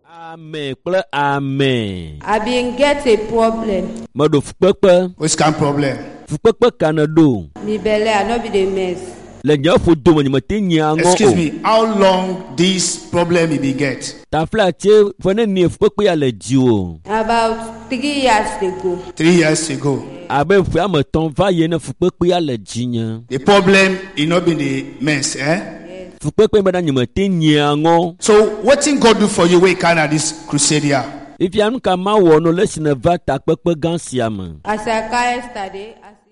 Amen. Amen. I been get a problem. Mado fukpekpe. Which kind of problem? Fukpekpe kanado. Me belly, I no be the mess. Le nyafo do mo te nyango. Excuse me, how long this problem you be get? Ta flatie fone ni fukpekpe ya le jiwo. About 3 years ago. 3 years ago. Abe fu ameton va ye na fukpekpe ya le jinya. The problem you not been the mess, eh? Fukpekpe be na nyime te nyango. So what thing God do for you when you carry out this crusade here? If you am kama wo no lesson va ta pekpe gan siam. As I came yesterday,